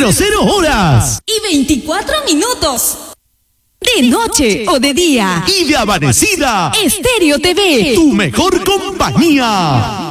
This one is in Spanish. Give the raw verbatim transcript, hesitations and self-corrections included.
cero horas. Y veinticuatro minutos. De noche o de día. Y de amanecida. Estéreo T V. Tu mejor compañía.